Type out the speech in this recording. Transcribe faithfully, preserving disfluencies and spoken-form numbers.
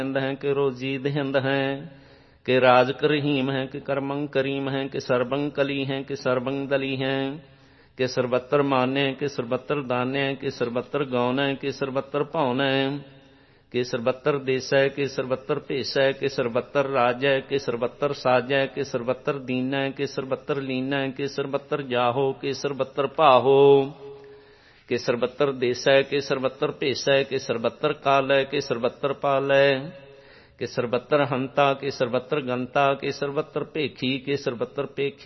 है कि रोजी दहिंद है कि राज करहीम है कि कर्मंग करीम है कि सर्वंग कली है कि सर्वंग दली है कि सर्वत्र मान्य कि सर्वत्र दान्य कि सर्वत्र गौन है कि सर्वत्र भौन है कि सर्वत्र देश है कि सर्वत्र भेष है कि सर्वत्र राज है कि सर्वत्र साज है कि सर्वत्र दीन है कि सर्वत्र लीन है कि सर्वत्र जाहो कि सर्वत्र पाहो कि सर्वत्र देश है कि सर्वत्र भेष है कि सर्वत्र काल है कि सर्वत्र पाल है कि सर्वत्र हंता कि सर्वत्र गंता कि सर्वत्र भेखी कि सर्वत्र पेखी